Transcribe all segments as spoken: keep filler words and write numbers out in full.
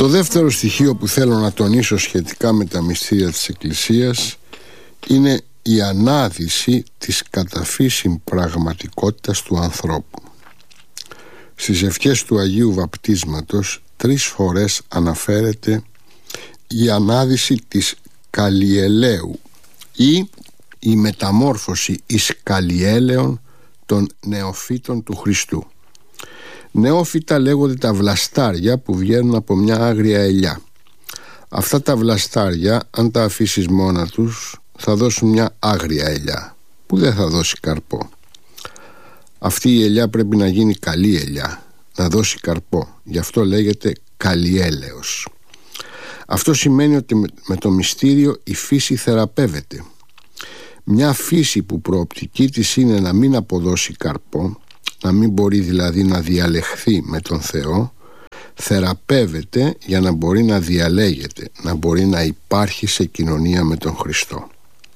Το δεύτερο στοιχείο που θέλω να τονίσω σχετικά με τα μυστήρια της Εκκλησίας είναι η ανάδυση της καταφύσιν πραγματικότητας του ανθρώπου. Στις ευχές του Αγίου Βαπτίσματος τρεις φορές αναφέρεται η ανάδυση της καλλιελαίου ή η μεταμόρφωση εις καλλιέλεων των νεοφύτων του Χριστού. Νεόφυτα λέγονται τα βλαστάρια που βγαίνουν από μια άγρια ελιά. Αυτά τα βλαστάρια, αν τα αφήσεις μόνα τους, θα δώσουν μια άγρια ελιά που δεν θα δώσει καρπό. Αυτή η ελιά πρέπει να γίνει καλή ελιά, να δώσει καρπό. Γι' αυτό λέγεται καλλιέλεος. Αυτό σημαίνει ότι με το μυστήριο η φύση θεραπεύεται. Μια φύση που προοπτική της είναι να μην αποδώσει καρπό, να μην μπορεί δηλαδή να διαλεχθεί με τον Θεό, θεραπεύεται για να μπορεί να διαλέγεται, να μπορεί να υπάρχει σε κοινωνία με τον Χριστό.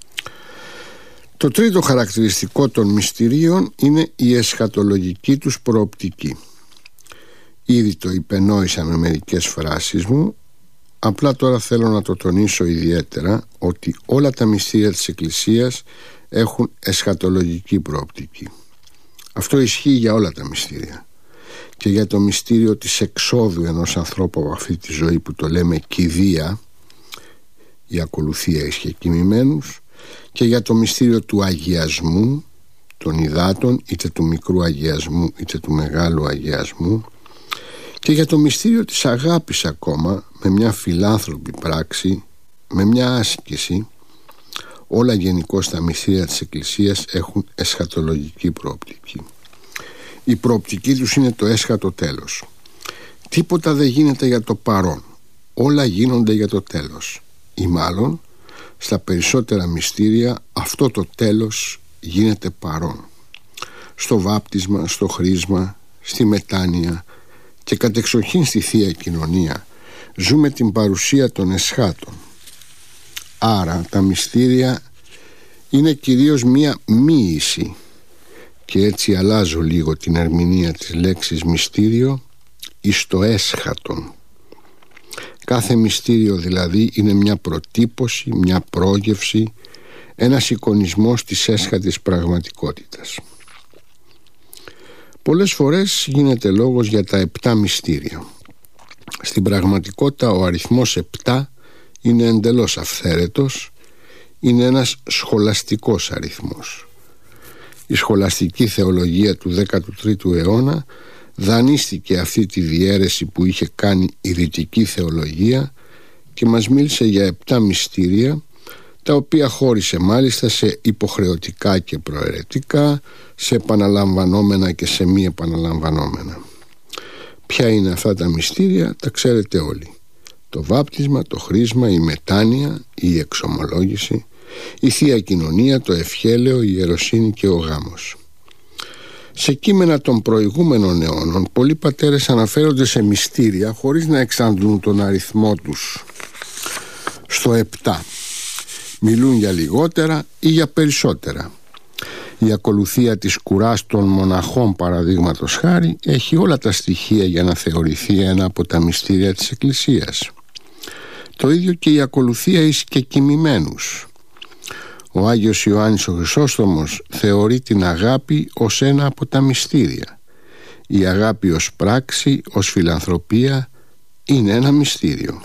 Το τρίτο χαρακτηριστικό των μυστηρίων είναι η εσχατολογική τους προοπτική. Ήδη το υπενόησα με μερικές φράσεις μου, απλά τώρα θέλω να το τονίσω ιδιαίτερα ότι όλα τα μυστήρια της Εκκλησίας έχουν εσχατολογική προοπτική. Αυτό ισχύει για όλα τα μυστήρια. Και για το μυστήριο της εξόδου ενός ανθρώπου από αυτή τη ζωή που το λέμε κηδεία, η ακολουθία ίσχυε κοιμημένους, και για το μυστήριο του αγιασμού των υδάτων, είτε του μικρού αγιασμού είτε του μεγάλου αγιασμού, και για το μυστήριο της αγάπης ακόμα, με μια φιλάνθρωπη πράξη, με μια άσκηση. Όλα γενικώς τα μυστήρια της Εκκλησίας έχουν εσχατολογική προοπτική. Η προοπτική τους είναι το έσχατο τέλος. Τίποτα δεν γίνεται για το παρόν. Όλα γίνονται για το τέλος. Ή μάλλον, στα περισσότερα μυστήρια αυτό το τέλος γίνεται παρόν. Στο βάπτισμα, στο χρίσμα, στη μετάνοια και κατεξοχήν στη Θεία Κοινωνία ζούμε την παρουσία των εσχάτων. Άρα τα μυστήρια είναι κυρίως μία μοίηση, και έτσι αλλάζω λίγο την ερμηνεία της λέξης μυστήριο εις το έσχατον. Κάθε μυστήριο δηλαδή είναι μια προτύπωση, μια πρόγευση, ένας εικονισμός της έσχατης πραγματικότητας. Πολλές φορές γίνεται λόγος για τα επτά μυστήρια. Στην πραγματικότητα ο αριθμός επτά είναι εντελώς αυθαίρετος, είναι ένας σχολαστικός αριθμός. Η σχολαστική θεολογία του δέκατου τρίτου αιώνα δανείστηκε αυτή τη διαίρεση που είχε κάνει η δυτική θεολογία και μας μίλησε για επτά μυστήρια, τα οποία χώρισε μάλιστα σε υποχρεωτικά και προαιρετικά, σε επαναλαμβανόμενα και σε μη επαναλαμβανόμενα. Ποια είναι αυτά τα μυστήρια, τα ξέρετε όλοι. Το βάπτισμα, το χρίσμα, η μετάνοια, η εξομολόγηση, η Θεία Κοινωνία, το ευχέλαιο, η ιεροσύνη και ο γάμος. Σε κείμενα των προηγούμενων αιώνων, πολλοί πατέρες αναφέρονται σε μυστήρια χωρίς να εξαντλούν τον αριθμό τους στο επτά. Μιλούν για λιγότερα ή για περισσότερα. Η ακολουθία της κουράς των μοναχών, παραδείγματος χάρη, έχει όλα τα στοιχεία για να θεωρηθεί ένα από τα μυστήρια της Εκκλησίας. Το ίδιο και η ακολουθία εις και κοιμημένους. Ο Άγιος Ιωάννης ο Χρυσόστομος θεωρεί την αγάπη ως ένα από τα μυστήρια. Η αγάπη ως πράξη, ως φιλανθρωπία είναι ένα μυστήριο.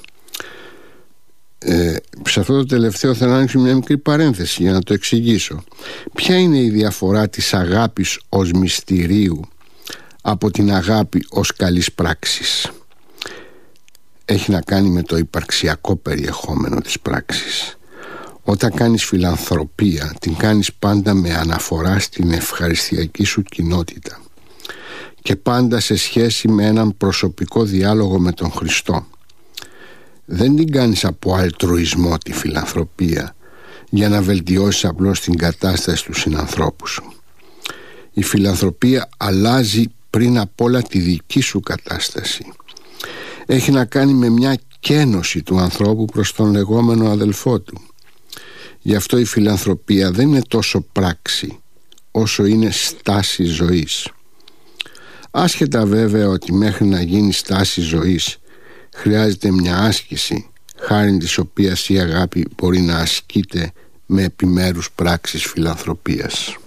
Ε, σε αυτό το τελευταίο θέλω να ανοίξω μια μικρή παρένθεση για να το εξηγήσω. Ποια είναι η διαφορά της αγάπης ως μυστηρίου από την αγάπη ως καλής πράξης? Έχει να κάνει με το υπαρξιακό περιεχόμενο της πράξης. Όταν κάνεις φιλανθρωπία, την κάνεις πάντα με αναφορά στην ευχαριστιακή σου κοινότητα και πάντα σε σχέση με έναν προσωπικό διάλογο με τον Χριστό. Δεν την κάνεις από αλτρουισμό τη φιλανθρωπία για να βελτιώσεις απλώς την κατάσταση του συνανθρώπου σου. Η φιλανθρωπία αλλάζει πριν απ' όλα τη δική σου κατάσταση. Έχει να κάνει με μια καίνωση του ανθρώπου προς τον λεγόμενο αδελφό του. Γι' αυτό η φιλανθρωπία δεν είναι τόσο πράξη όσο είναι στάση ζωής. Άσχετα βέβαια ότι μέχρι να γίνει στάση ζωής χρειάζεται μια άσκηση, χάριν της οποίας η αγάπη μπορεί να ασκείται με επιμέρους πράξεις φιλανθρωπίας.